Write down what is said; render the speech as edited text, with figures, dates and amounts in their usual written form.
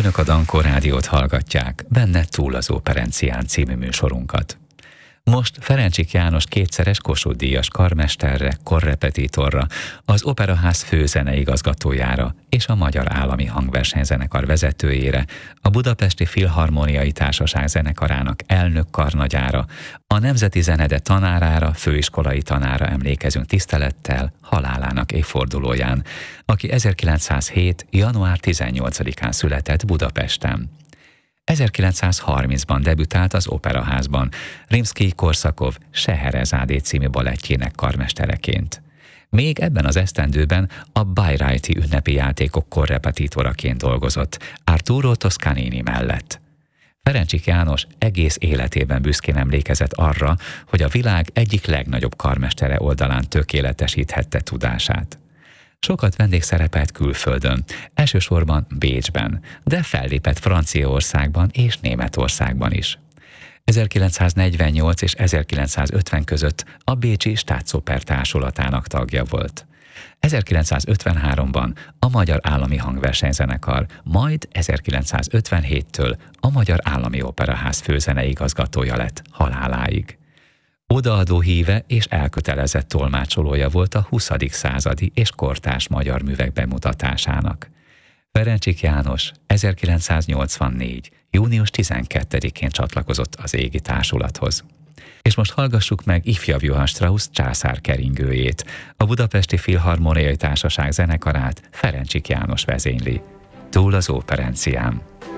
Önök a Dankó Rádiót hallgatják, benne Túl az Operencián című műsorunkat. Most Ferencsik János kétszeres Kossuth-díjas karmesterre, korrepetitorra, az Operaház főzeneigazgatójára és a Magyar Állami Hangversenyzenekar vezetőjére, a Budapesti Filharmoniai Társaság zenekarának elnök karnagyára, a Nemzeti Zenede tanárára, főiskolai tanára emlékezünk tisztelettel halálának évfordulóján, aki 1907. január 18-án született Budapesten. 1930-ban debütált az Operaházban, Rimszkij-Korszakov Scheherezáde című balettjének karmestereként. Még ebben az esztendőben a Bayreuthi ünnepi játékok korrepetitoraként dolgozott, Arturo Toscanini mellett. Ferencsik János egész életében büszkén emlékezett arra, hogy a világ egyik legnagyobb karmestere oldalán tökéletesíthette tudását. Sokat vendégszerepelt külföldön, elsősorban Bécsben, de fellépett Franciaországban és Németországban is. 1948 és 1950 között a Bécsi Staatsoper társulatának tagja volt. 1953-ban a Magyar Állami Hangversenyzenekar, majd 1957-től a Magyar Állami Operaház főzeneigazgatója lett haláláig. Odaadó híve és elkötelezett tolmácsolója volt a 20. századi és kortárs magyar művek bemutatásának. Ferencsik János 1984. június 12-én csatlakozott az égi társulathoz. És most hallgassuk meg ifjabb Johann Strauss császárkeringőjét, a Budapesti Filharmoniai Társaság zenekarát Ferencsik János vezényli. Túl az Operencián.